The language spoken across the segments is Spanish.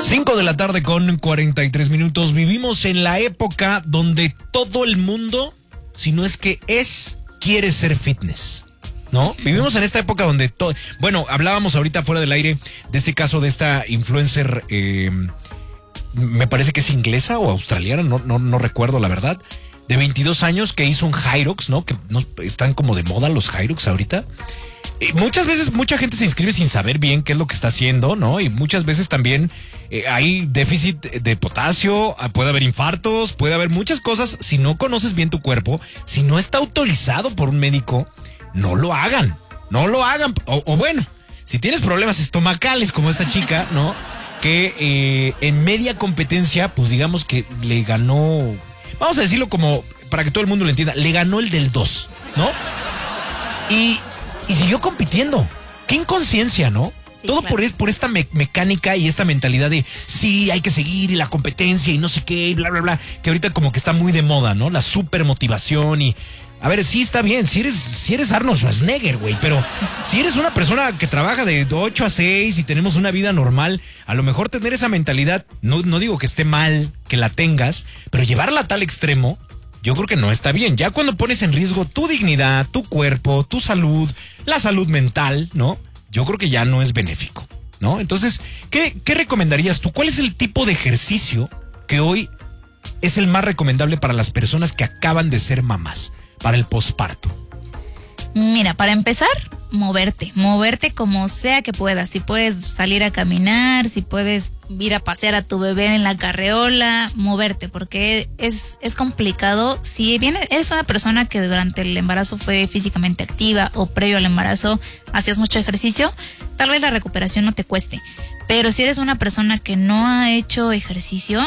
5 de la tarde con 43 minutos. Vivimos en la época donde todo el mundo, si no es que es, quiere ser fitness, ¿no? Vivimos en esta época donde todo... Bueno, hablábamos ahorita fuera del aire de este caso de esta influencer, me parece que es inglesa o australiana, no recuerdo la verdad, de 22 años que hizo un Hyrox, ¿no? Que están como de moda los Hyrox ahorita. Muchas veces mucha gente se inscribe sin saber bien qué es lo que está haciendo, ¿no? Y muchas veces también hay déficit de potasio, puede haber infartos, puede haber muchas cosas. Si no conoces bien tu cuerpo, si no está autorizado por un médico, no lo hagan. O bueno, si tienes problemas estomacales como esta chica, ¿no? Que en media competencia, pues digamos que le ganó, vamos a decirlo como para que todo el mundo lo entienda, le ganó el del 2, ¿no? Y siguió compitiendo. Qué inconsciencia, ¿no? Sí, todo claro. por esta mecánica y esta mentalidad de sí, hay que seguir y la competencia y no sé qué y bla, bla, bla, que ahorita como que está muy de moda, ¿no? La super motivación y... A ver, sí está bien, si eres Arnold Schwarzenegger, güey, pero si eres una persona que trabaja de 8 a 6 y tenemos una vida normal, a lo mejor tener esa mentalidad, no digo que esté mal que la tengas, pero llevarla a tal extremo, yo creo que no está bien. Ya cuando pones en riesgo tu dignidad, tu cuerpo, tu salud, la salud mental, ¿no? Yo creo que ya no es benéfico, ¿no? Entonces, ¿qué recomendarías tú? ¿Cuál es el tipo de ejercicio que hoy es el más recomendable para las personas que acaban de ser mamás, para el posparto? Mira, para empezar, moverte como sea que puedas. Si puedes salir a caminar, si puedes ir a pasear a tu bebé en la carreola, moverte, porque es complicado. Si bien eres una persona que durante el embarazo fue físicamente activa o previo al embarazo hacías mucho ejercicio, tal vez la recuperación no te cueste. Pero si eres una persona que no ha hecho ejercicio,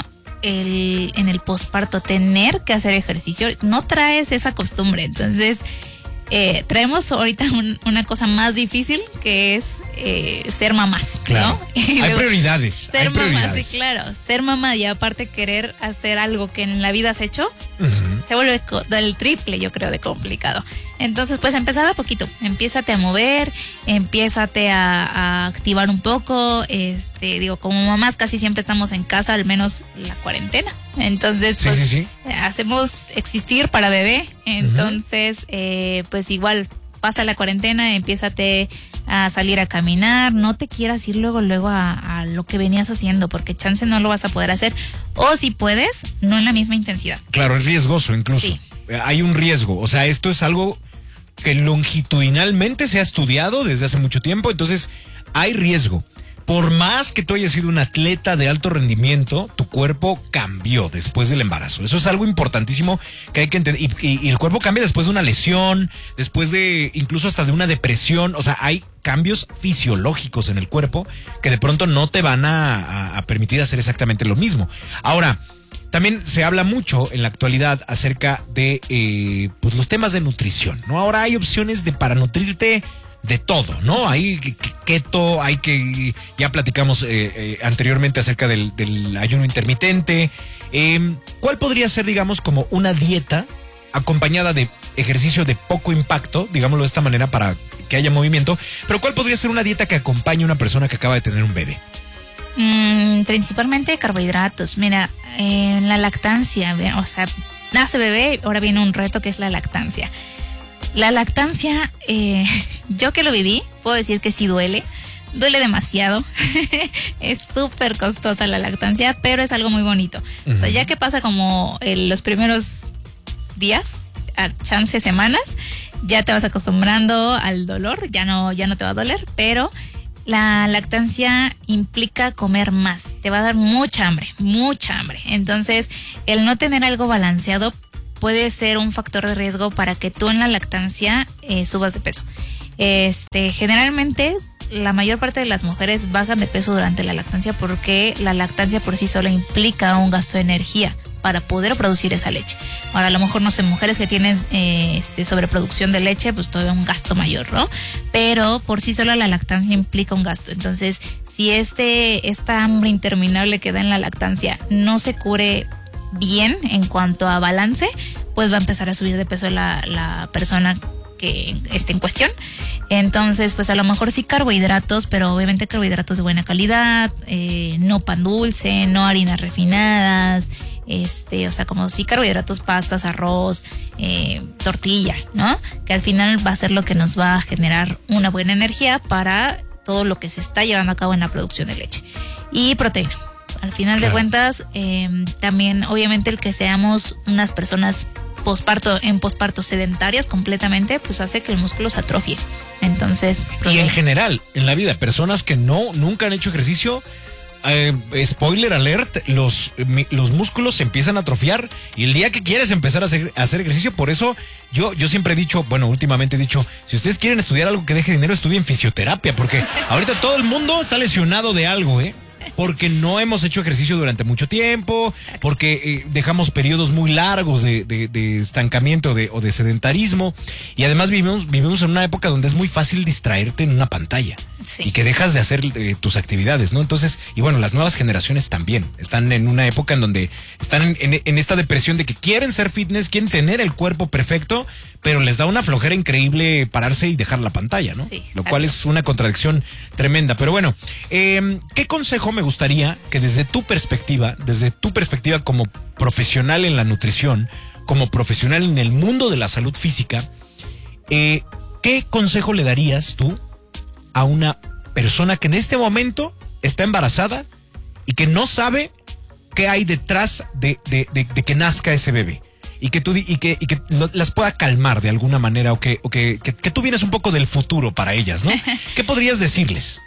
en el posparto tener que hacer ejercicio, no traes esa costumbre. Entonces traemos ahorita una cosa más difícil, que es ser mamás, claro, ¿no? Hay prioridades. Ser mamá, sí, claro. Ser mamá y aparte querer hacer algo que en la vida has hecho, se vuelve del triple, yo creo, de complicado. Entonces, pues empezar a poquito. Empiézate a mover, empiézate a activar un poco. Digo, como mamás casi siempre estamos en casa, al menos la cuarentena. Entonces, pues sí. Hacemos existir para bebé. Entonces, pues igual pasa la cuarentena, empiézate a salir a caminar, no te quieras ir luego a lo que venías haciendo, porque chance no lo vas a poder hacer, o si puedes, no en la misma intensidad. Claro, es riesgoso incluso. Sí. Hay un riesgo, o sea, esto es algo que longitudinalmente se ha estudiado desde hace mucho tiempo, entonces hay riesgo. Por más que tú hayas sido un atleta de alto rendimiento, tu cuerpo cambió después del embarazo. Eso es algo importantísimo que hay que entender. Y el cuerpo cambia después de una lesión, después de incluso hasta de una depresión. O sea, hay cambios fisiológicos en el cuerpo que de pronto no te van a permitir hacer exactamente lo mismo. Ahora, también se habla mucho en la actualidad acerca de pues los temas de nutrición, ¿no? Ahora hay opciones para nutrirte de todo, ¿no? Hay keto, ya platicamos anteriormente acerca del ayuno intermitente. ¿Cuál podría ser, digamos, como una dieta acompañada de ejercicio de poco impacto, digámoslo de esta manera, para que haya movimiento? Pero ¿cuál podría ser una dieta que acompañe a una persona que acaba de tener un bebé? Principalmente carbohidratos. Mira, en la lactancia, o sea, nace bebé, ahora viene un reto que es la lactancia. La lactancia, yo que lo viví, puedo decir que sí duele demasiado. Es súper costosa la lactancia, pero es algo muy bonito. O sea, ya que pasa como los primeros días, a chance semanas, ya te vas acostumbrando al dolor, ya no te va a doler, pero la lactancia implica comer más, te va a dar mucha hambre. Entonces, el no tener algo balanceado puede ser un factor de riesgo para que tú en la lactancia subas de peso. Generalmente la mayor parte de las mujeres bajan de peso durante la lactancia porque la lactancia por sí sola implica un gasto de energía para poder producir esa leche. Ahora, a lo mejor, no sé, mujeres que tienen sobreproducción de leche, pues todavía un gasto mayor, ¿no? Pero por sí sola la lactancia implica un gasto. Entonces, si esta hambre interminable que da en la lactancia no se cubre bien en cuanto a balance, pues va a empezar a subir de peso la persona que esté en cuestión. Entonces, pues a lo mejor sí carbohidratos, pero obviamente carbohidratos de buena calidad, no pan dulce, no harinas refinadas, o sea, como sí carbohidratos, pastas, arroz, tortilla, ¿no? Que al final va a ser lo que nos va a generar una buena energía para todo lo que se está llevando a cabo en la producción de leche. Y proteína. Al final de cuentas, también obviamente el que seamos unas personas posparto sedentarias completamente, pues hace que el músculo se atrofie. Entonces, y en general, en la vida, personas que nunca han hecho ejercicio, spoiler alert, los músculos se empiezan a atrofiar y el día que quieres empezar a hacer ejercicio, por eso yo siempre he dicho, bueno, últimamente he dicho, si ustedes quieren estudiar algo que deje dinero, estudien fisioterapia, porque ahorita todo el mundo está lesionado de algo, porque no hemos hecho ejercicio durante mucho tiempo, porque dejamos periodos muy largos de estancamiento o de sedentarismo, y además vivimos en una época donde es muy fácil distraerte en una pantalla. Sí. Y que dejas de hacer tus actividades, ¿no? Entonces, y bueno, las nuevas generaciones también están en una época en donde están en esta depresión de que quieren ser fitness, quieren tener el cuerpo perfecto, pero les da una flojera increíble pararse y dejar la pantalla, ¿no? Sí, lo cual es una contradicción tremenda. Pero bueno, ¿qué consejo me gustaría que desde tu perspectiva como profesional en la nutrición, como profesional en el mundo de la salud física, qué consejo le darías tú a una persona que en este momento está embarazada y que no sabe qué hay detrás de que nazca ese bebé? Y que las pueda calmar de alguna manera, o que tú vienes un poco del futuro para ellas, ¿no? ¿Qué podrías decirles?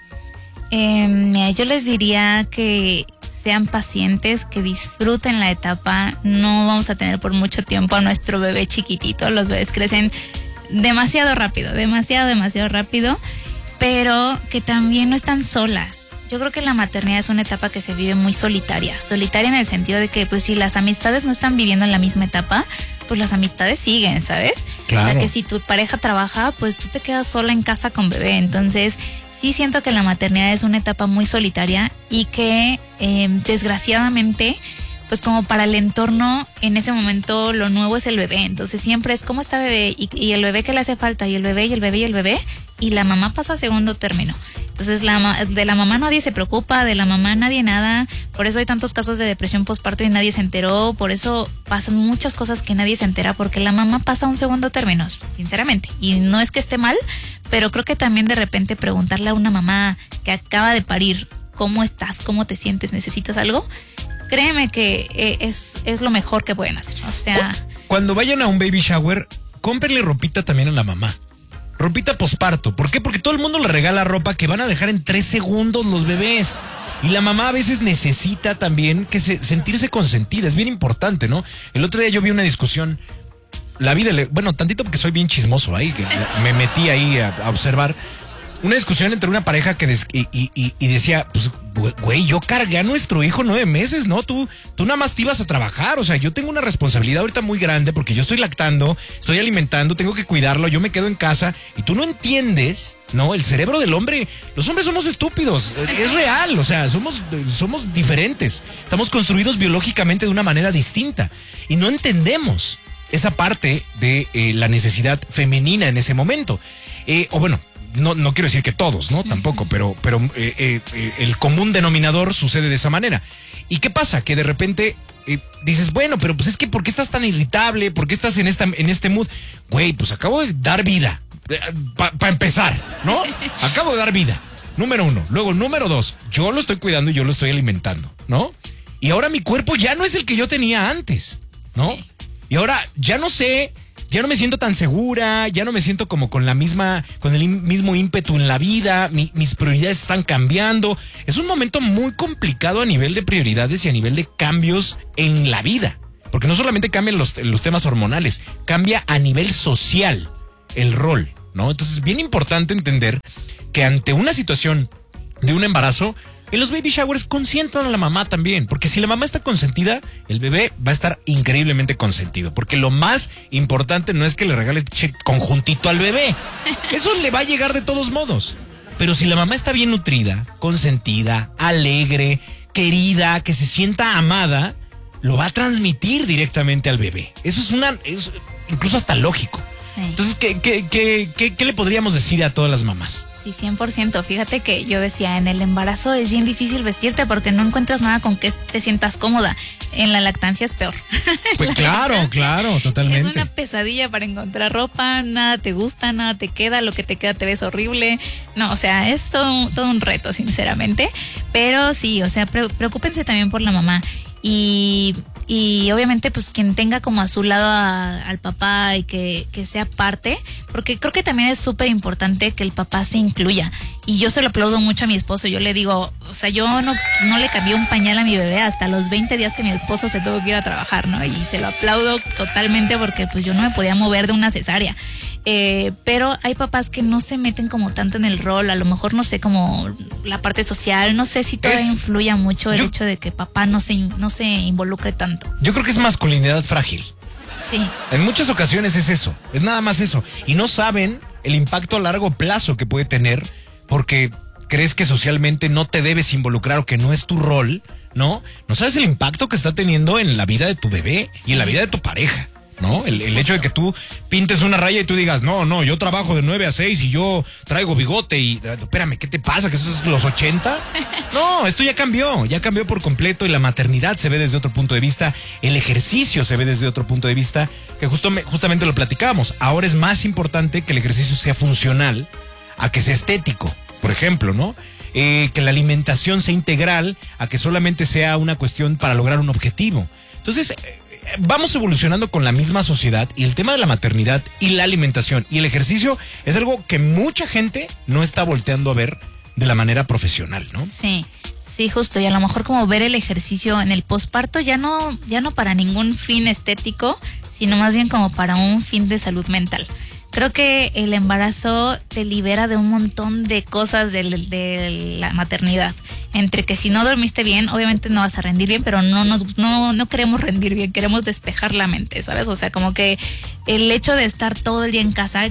Yo les diría que sean pacientes, que disfruten la etapa. No vamos a tener por mucho tiempo a nuestro bebé chiquitito. Los bebés crecen demasiado rápido, demasiado rápido, pero que también no están solas. Yo creo que la maternidad es una etapa que se vive muy solitaria en el sentido de que pues si las amistades no están viviendo en la misma etapa, pues las amistades siguen, ¿sabes? Claro. O sea que si tu pareja trabaja, pues tú te quedas sola en casa con bebé. Entonces sí siento que la maternidad es una etapa muy solitaria y que desgraciadamente pues como para el entorno en ese momento lo nuevo es el bebé. Entonces siempre es cómo está bebé y el bebé que le hace falta y el bebé y la mamá pasa a segundo término. Entonces de la mamá nadie se preocupa, de la mamá nadie nada, por eso hay tantos casos de depresión postparto y nadie se enteró, por eso pasan muchas cosas que nadie se entera, porque la mamá pasa a un segundo término, sinceramente, y no es que esté mal, pero creo que también de repente preguntarle a una mamá que acaba de parir, ¿cómo estás? ¿Cómo te sientes? ¿Necesitas algo? Créeme que es lo mejor que pueden hacer, o sea... Cuando vayan a un baby shower, cómprenle ropita también a la mamá. Ropita posparto. ¿Por qué? Porque todo el mundo le regala ropa que van a dejar en 3 segundos los bebés. Y la mamá a veces necesita también sentirse consentida. Es bien importante, ¿no? El otro día yo vi una discusión. La vida, bueno, tantito porque soy bien chismoso ahí, que me metí ahí a observar. Una discusión entre una pareja que y decía, pues, güey, yo cargué a nuestro hijo 9 meses, ¿no? Tú nada más te ibas a trabajar, o sea, yo tengo una responsabilidad ahorita muy grande porque yo estoy lactando, estoy alimentando, tengo que cuidarlo, yo me quedo en casa y tú no entiendes, ¿no? El cerebro del hombre, los hombres somos estúpidos, es real, o sea, somos diferentes, estamos construidos biológicamente de una manera distinta y no entendemos esa parte de la necesidad femenina en ese momento, o bueno, no quiero decir que todos, ¿no? Tampoco, pero el común denominador sucede de esa manera. ¿Y qué pasa? Que de repente dices, bueno, pero pues es que ¿por qué estás tan irritable? ¿Por qué estás en este mood? Güey, pues acabo de dar vida. Para empezar, ¿no? Acabo de dar vida. Número 1. Luego, número 2, yo lo estoy cuidando y yo lo estoy alimentando, ¿no? Y ahora mi cuerpo ya no es el que yo tenía antes, ¿no? Y ahora ya no me siento tan segura, ya no me siento como con el mismo ímpetu en la vida, mis prioridades están cambiando. Es un momento muy complicado a nivel de prioridades y a nivel de cambios en la vida. Porque no solamente cambian los temas hormonales, cambia a nivel social el rol, ¿no? Entonces es bien importante entender que ante una situación de un embarazo, en los baby showers consientan a la mamá también, porque si la mamá está consentida, el bebé va a estar increíblemente consentido, porque lo más importante no es que le regale conjuntito al bebé, eso le va a llegar de todos modos, pero si la mamá está bien nutrida, consentida, alegre, querida, que se sienta amada, lo va a transmitir directamente al bebé. Eso es incluso hasta lógico. Entonces, ¿qué le podríamos decir a todas las mamás? Sí, 100%. Fíjate que yo decía, en el embarazo es bien difícil vestirte porque no encuentras nada con que te sientas cómoda. En la lactancia es peor. Pues claro, totalmente. Es una pesadilla para encontrar ropa, nada te gusta, nada te queda, lo que te queda te ves horrible. No, o sea, es todo un reto, sinceramente. Pero sí, o sea, preocúpense también por la mamá. Y obviamente pues quien tenga como a su lado al papá y que sea parte, porque creo que también es súper importante que el papá se incluya. Y yo se lo aplaudo mucho a mi esposo. Yo le digo, o sea, yo no le cambié un pañal a mi bebé hasta los 20 días que mi esposo se tuvo que ir a trabajar, ¿no? Y se lo aplaudo totalmente porque pues yo no me podía mover de una cesárea. Pero hay papás que no se meten como tanto en el rol, a lo mejor no sé, como la parte social, no sé si todavía influya mucho el hecho de que papá no se involucre tanto. Yo creo que es masculinidad frágil. Sí. En muchas ocasiones es eso, es nada más eso. Y no saben el impacto a largo plazo que puede tener porque crees que socialmente no te debes involucrar o que no es tu rol, ¿no? No sabes el impacto que está teniendo en la vida de tu bebé y en la vida de tu pareja. ¿No? El hecho de que tú pintes una raya y tú digas, no, yo trabajo de 9 a 6 y yo traigo bigote y, espérame, ¿qué te pasa? ¿Que eso es los 80? No, esto ya cambió por completo y la maternidad se ve desde otro punto de vista, el ejercicio se ve desde otro punto de vista, que justamente lo platicábamos. Ahora es más importante que el ejercicio sea funcional a que sea estético, por ejemplo, ¿no? Que la alimentación sea integral a que solamente sea una cuestión para lograr un objetivo. Entonces, vamos evolucionando con la misma sociedad y el tema de la maternidad y la alimentación y el ejercicio es algo que mucha gente no está volteando a ver de la manera profesional, ¿no? Sí, justo, y a lo mejor como ver el ejercicio en el posparto ya no para ningún fin estético, sino más bien como para un fin de salud mental. Creo que el embarazo te libera de un montón de cosas de la maternidad. Entre que si no dormiste bien, obviamente no vas a rendir bien, pero no queremos rendir bien, queremos despejar la mente, ¿sabes? O sea, como que el hecho de estar todo el día en casa,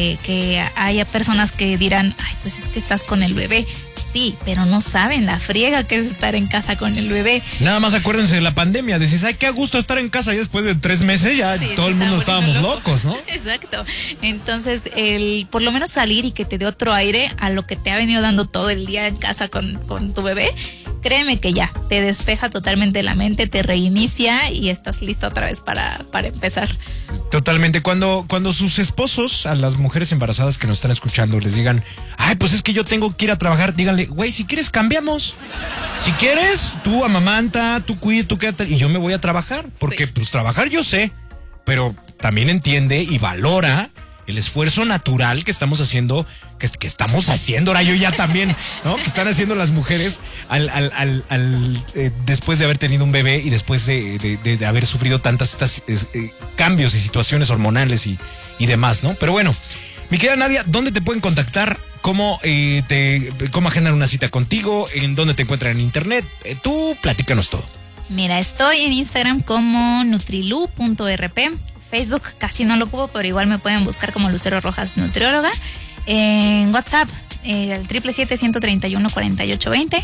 que haya personas que dirán, ay, pues es que estás con el bebé. Sí, pero no saben la friega que es estar en casa con el bebé. Nada más acuérdense de la pandemia, decís, ay, qué a gusto estar en casa y después de 3 meses ya todo el mundo estábamos locos, ¿no? Exacto. Entonces, por lo menos salir y que te dé otro aire a lo que te ha venido dando todo el día en casa con tu bebé, créeme que ya, te despeja totalmente la mente, te reinicia y estás lista otra vez para empezar. Totalmente. Cuando sus esposos, a las mujeres embarazadas que nos están escuchando, les digan, ay, pues es que yo tengo que ir a trabajar, díganle, güey, si quieres cambiamos. Si quieres, tú amamanta, tú cuida, tú quédate y yo me voy a trabajar. Porque pues trabajar yo sé, pero también entiende y valora el esfuerzo natural que estamos haciendo, que estamos haciendo, ahora yo ya también, ¿no? Que están haciendo las mujeres después de haber tenido un bebé y después de haber sufrido tantas cambios y situaciones hormonales y demás, ¿no? Pero bueno, mi querida Nadia, ¿dónde te pueden contactar? ¿Cómo agendan una cita contigo? ¿En dónde te encuentran en internet? Tú platícanos todo. Mira, estoy en Instagram como nutrilu.rp. Facebook casi no lo ocupo, pero igual me pueden buscar como Lucero Rojas Nutrióloga. En WhatsApp, el 777-131-4820.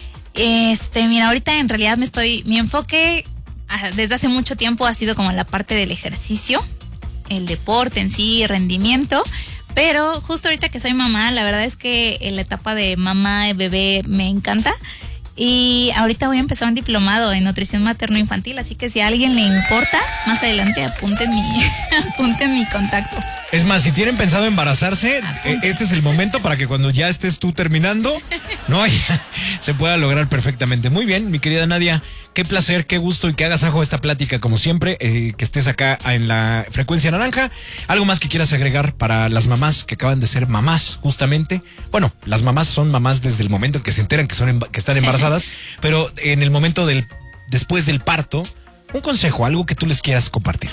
Mira, ahorita en realidad mi enfoque desde hace mucho tiempo ha sido como la parte del ejercicio, el deporte en sí, rendimiento. Pero justo ahorita que soy mamá, la verdad es que la etapa de mamá y bebé me encanta. Y ahorita voy a empezar un diplomado en nutrición materno-infantil, así que si a alguien le importa, más adelante apunten mi contacto. Es más, si tienen pensado embarazarse, este es el momento para que cuando ya estés tú terminando, no, se pueda lograr perfectamente. Muy bien, mi querida Nadia, qué placer, qué gusto y qué agasajo esta plática, como siempre, que estés acá en la Frecuencia Naranja. ¿Algo más que quieras agregar para las mamás que acaban de ser mamás, justamente? Bueno, las mamás son mamás desde el momento en que se enteran que están embarazadas, pero en el momento después del parto, un consejo, algo que tú les quieras compartir.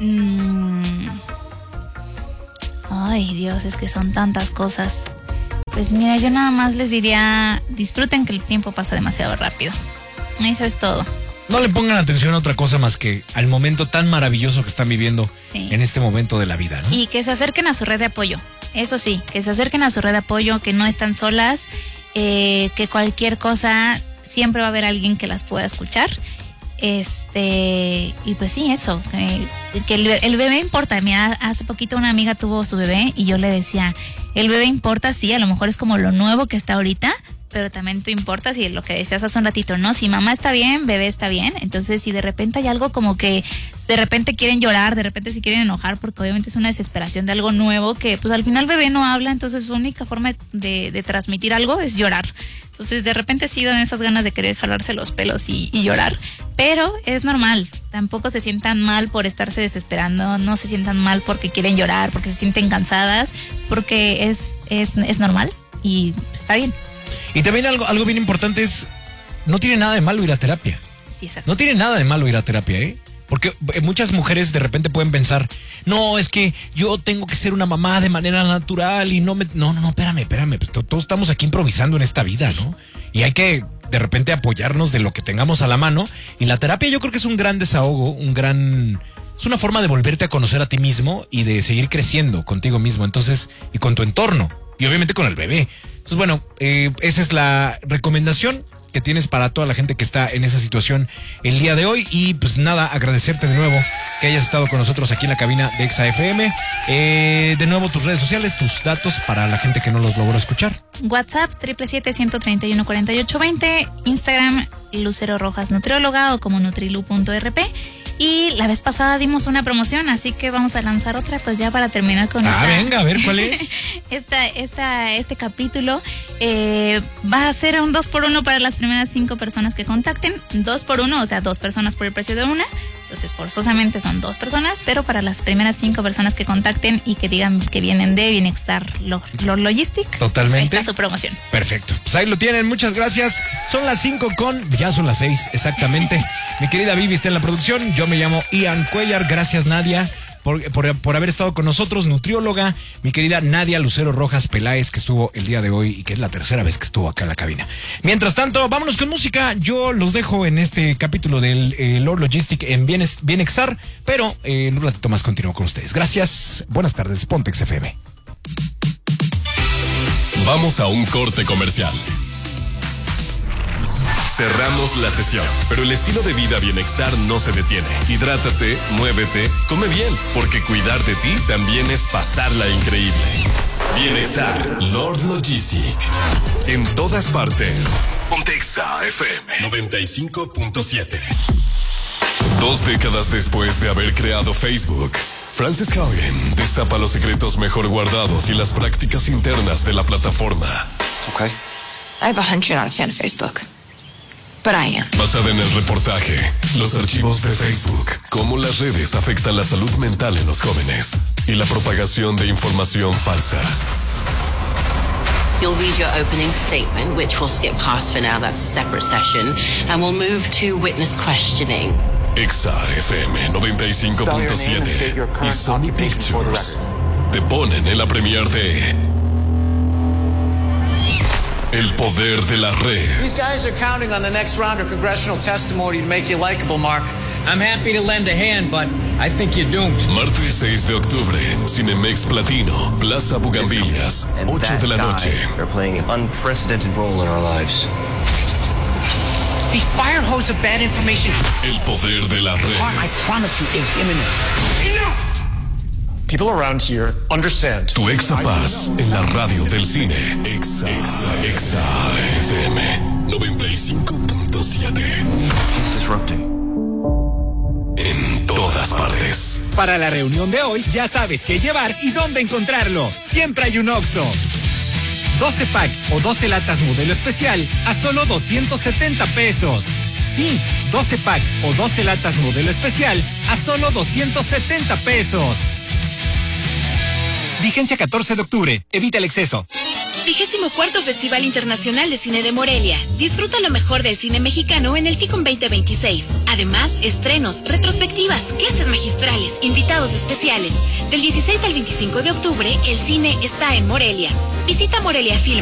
Ay, Dios, es que son tantas cosas. Pues mira, yo nada más les diría, disfruten que el tiempo pasa demasiado rápido. Eso es todo. No le pongan atención a otra cosa más que al momento tan maravilloso que están viviendo en este momento de la vida, ¿no? Y que se acerquen a su red de apoyo. Eso sí, que se acerquen a su red de apoyo, que no están solas, que cualquier cosa siempre va a haber alguien que las pueda escuchar. Y pues sí, eso, que el bebé importa. Mira, hace poquito una amiga tuvo su bebé y yo le decía, el bebé importa, sí, a lo mejor es como lo nuevo que está ahorita, pero también tú importas, y lo que decías hace un ratito, ¿no? Si mamá está bien, bebé está bien. Entonces, si de repente hay algo como que de repente quieren llorar, de repente se quieren enojar, porque obviamente es una desesperación de algo nuevo que pues al final el bebé no habla, entonces su única forma de transmitir algo es llorar. Entonces de repente sí dan esas ganas de querer jalarse los pelos y llorar, pero es normal. Tampoco se sientan mal por estarse desesperando, no se sientan mal porque quieren llorar, porque se sienten cansadas, porque es normal y está bien. Y también algo bien importante es, no tiene nada de malo ir a terapia. Sí, exacto. No tiene nada de malo ir a terapia, ¿eh? Porque muchas mujeres de repente pueden pensar, no, es que yo tengo que ser una mamá de manera natural y no, espérame, pues todos estamos aquí improvisando en esta vida, ¿no? Y hay que de repente apoyarnos de lo que tengamos a la mano. Y la terapia yo creo que es un gran desahogo, es una forma de volverte a conocer a ti mismo y de seguir creciendo contigo mismo, entonces, y con tu entorno, y obviamente con el bebé. Entonces, bueno, esa es la recomendación que tienes para toda la gente que está en esa situación el día de hoy. Y pues nada, agradecerte de nuevo que hayas estado con nosotros aquí en la cabina de Exa FM. De nuevo, tus redes sociales, tus datos para la gente que no los logró escuchar. WhatsApp 777-131-4820, Instagram Lucero Rojas Nutrióloga o como nutrilu.rp. Y la vez pasada dimos una promoción, así que vamos a lanzar otra, pues ya para terminar con venga, a ver, ¿cuál es? Este capítulo va a ser un 2x1 para las primeras 5 personas que contacten. 2x1, o sea, 2 personas por el precio de una. Entonces, forzosamente son 2 personas, pero para las primeras 5 personas que contacten y que digan que vienen de Bienestar Logistic. Totalmente. Pues ahí está su promoción. Perfecto. Pues ahí lo tienen, muchas gracias. Son las 5 ya son las 6, exactamente. Mi querida Vivi está en la producción. Yo me llamo Ian Cuellar. Gracias, Nadia, por haber estado con nosotros, nutrióloga. Mi querida Nadia Lucero Rojas Peláez, que estuvo el día de hoy y que es la tercera vez que estuvo acá en la cabina. Mientras tanto, vámonos con música. Yo los dejo en este capítulo del Lord Logistic en Bienexar, pero en un ratito más continúo con ustedes. Gracias, buenas tardes, Pontex FM. Vamos a un corte comercial. Cerramos la sesión, pero el estilo de vida Bienexar no se detiene. Hidrátate, muévete, come bien, porque cuidar de ti también es pasarla increíble. Bienexar, Lord Logistic. En todas partes. Pontexa FM 95.7. 2 décadas después de haber creado Facebook, Frances Haugen destapa los secretos mejor guardados y las prácticas internas de la plataforma. Okay. I have a hunch you're not a fan of Facebook. But I am. Basada en el reportaje, los archivos de Facebook, cómo las redes afectan la salud mental en los jóvenes y la propagación de información falsa. You'll read your opening statement, which we'll skip past for now, that's a separate session, and we'll move to witness questioning. Exa FM 95.7 y Sony Pictures te ponen en la premiere de El Poder de la Red. These guys are counting on the next round of congressional testimony to make you likable, Mark. I'm happy to lend a hand, but I think you're doomed. Martes 6 de octubre, Cinemex Platino, Plaza Bugambilias, 8 de la noche. They're playing an unprecedented role in our lives. The fire hose of bad information. El Poder de la Red. I promise you is imminent. Enough! People around here understand. Tu Exa Paz en la radio del cine. Exa FM 95.7. He's disrupting. En todas partes. Para la reunión de hoy, ya sabes qué llevar y dónde encontrarlo. Siempre hay un Oxxo. 12 pack o 12 latas modelo especial a solo 270 pesos. Sí, 12 pack o 12 latas modelo especial a solo 270 pesos. Vigencia 14 de octubre. Evita el exceso. 24º Festival Internacional de Cine de Morelia. Disfruta lo mejor del cine mexicano en el FICOM 2026. Además, estrenos, retrospectivas, clases magistrales, invitados especiales. Del 16 al 25 de octubre, el cine está en Morelia. Visita Morelia Film